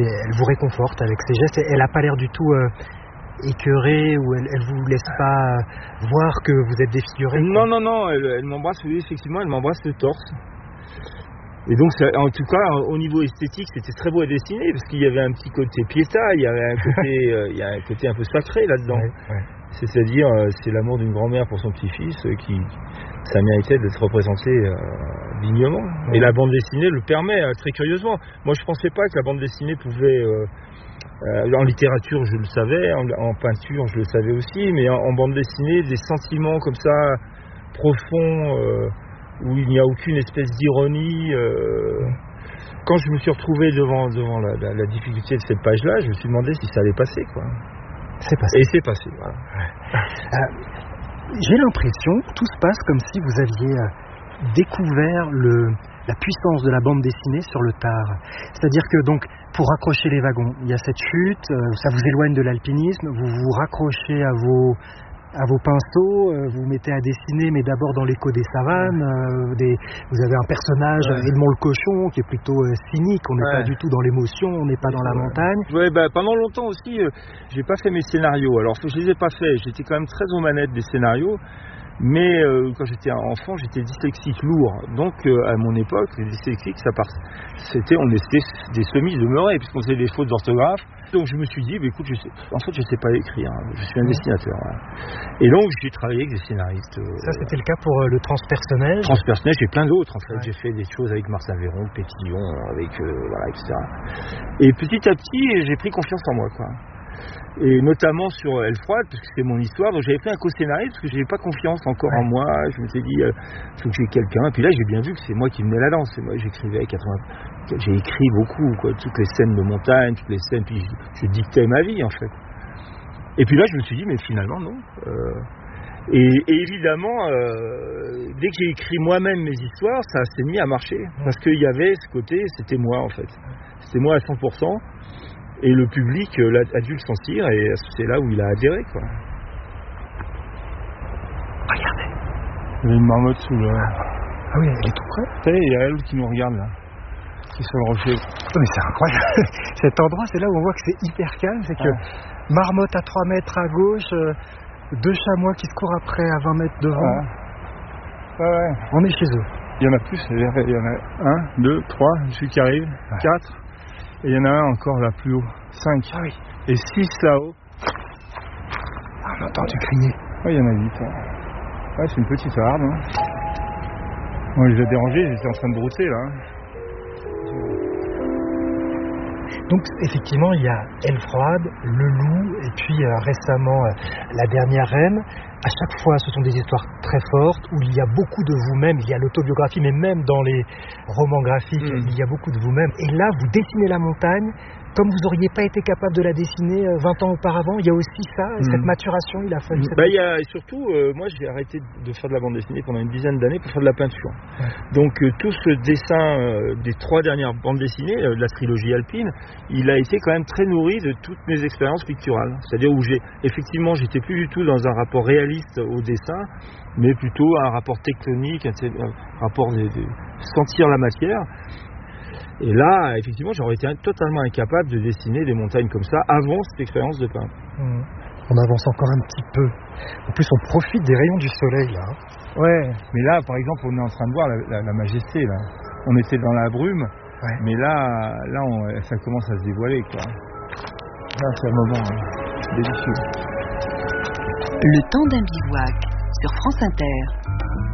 elle vous réconforte avec ses gestes. Elle n'a pas l'air du tout écœurée, ou elle vous laisse pas voir que vous êtes défiguré. Non, elle m'embrasse, oui, effectivement, elle m'embrasse le torse. Et donc, en tout cas, au niveau esthétique, c'était très beau à dessiner, parce qu'il y avait un petit côté piéta, il y avait un côté, il y a un côté un peu sacré là-dedans. Ouais. C'est-à-dire, c'est l'amour d'une grand-mère pour son petit-fils qui, ça méritait d'être représenté dignement. Ouais. Et la bande dessinée le permet, très curieusement. Moi, je pensais pas que la bande dessinée pouvait... en littérature, je le savais, en peinture, je le savais aussi, mais en bande dessinée, des sentiments comme ça, profonds, où il n'y a aucune espèce d'ironie. Quand je me suis retrouvé devant la difficulté de cette page-là, je me suis demandé si ça allait passer, quoi. C'est passé. Et c'est passé, voilà. J'ai l'impression, tout se passe comme si vous aviez découvert la puissance de la bande dessinée sur le tard. C'est-à-dire que donc, pour raccrocher les wagons, il y a cette chute, ça vous éloigne de l'alpinisme, vous vous raccrochez à vos pinceaux, vous mettez à dessiner, mais d'abord dans l'écho des savanes. Vous avez un personnage, Edmond le cochon, qui est plutôt cynique. On n'est pas du tout dans l'émotion, on n'est pas dans la montagne. Ouais, pendant longtemps aussi, j'ai pas fait mes scénarios. Alors, je les ai pas faits. J'étais quand même très aux manettes des scénarios. Mais quand j'étais enfant, j'étais dyslexique lourd. Donc, à mon époque, les dyslexiques, on était des semi-demeurés, puisqu'on faisait des fautes d'orthographe. Donc, je me suis dit, écoute, je sais pas écrire. Je suis un dessinateur. Voilà. Et donc, j'ai travaillé avec des scénaristes. Ça, c'était le cas pour le transpersonnage. Transpersonnage, et plein d'autres, en fait. Ouais. J'ai fait des choses avec Marcin Véron, Pétillon, avec voilà, etc. Et petit à petit, j'ai pris confiance en moi, quoi. Et notamment sur Elle froide, parce que c'était mon histoire, donc j'avais fait un co-scénario parce que j'avais pas confiance encore en moi. Je me suis dit, faut que j'ai quelqu'un. Et puis là, j'ai bien vu que c'est moi qui menais la danse. C'est moi, j'écrivais j'ai écrit beaucoup, quoi, toutes les scènes de montagne, toutes les scènes, puis je dictais ma vie, en fait. Et puis là, je me suis dit, mais finalement, non. Et évidemment, dès que j'ai écrit moi-même mes histoires, ça s'est mis à marcher. Parce qu'il y avait ce côté, c'était moi, en fait. C'était moi à 100%. Et le public a dû le sentir, et c'est là où il a adhéré, quoi. Regardez. Il y a une marmotte sous le... Ah oui, elle est tout près. Vous savez, il y a elle qui nous regarde, là. Qui est sur le rocher. Oh, mais c'est incroyable. Cet endroit, c'est là où on voit que c'est hyper calme. C'est que marmotte à 3 mètres à gauche, 2 chamois qui se courent après à 20 mètres devant. Ouais. On est chez eux. Il y en a plus. Il y en a 1, 2, 3, celui qui arrive, 4. Et il y en a un encore là plus haut, 5. Ah oui. Et 6 là-haut. On a entendu crier. Oui, il y en a 8. Ouais, c'est une petite harde. Hein. On les a dérangés, j'étais en train de brousser là. Donc effectivement, il y a Elle froide, Le loup, et puis récemment La dernière reine. À chaque fois, ce sont des histoires très fortes, où il y a beaucoup de vous-même. Il y a l'autobiographie, mais même dans les romans graphiques, il y a beaucoup de vous-même. Et là, vous dessinez la montagne comme vous n'auriez pas été capable de la dessiner 20 ans auparavant. Il y a aussi ça, cette maturation, il a fallu... Il y a surtout, moi j'ai arrêté de faire de la bande dessinée pendant une dizaine d'années pour faire de la peinture. Ouais. Donc tout ce dessin des 3 dernières bandes dessinées, de la trilogie alpine, il a été quand même très nourri de toutes mes expériences picturales. C'est-à-dire où effectivement, j'étais plus du tout dans un rapport réaliste au dessin, mais plutôt un rapport tectonique, un rapport de sentir la matière. Et là, effectivement, j'aurais été totalement incapable de dessiner des montagnes comme ça avant cette expérience de peintre. On avance encore un petit peu. En plus, on profite des rayons du soleil, là. Ouais, mais là, par exemple, on est en train de voir la majesté, là. On était dans la brume, mais là ça commence à se dévoiler, quoi. Là, c'est un moment délicieux. Le temps d'un bivouac sur France Inter.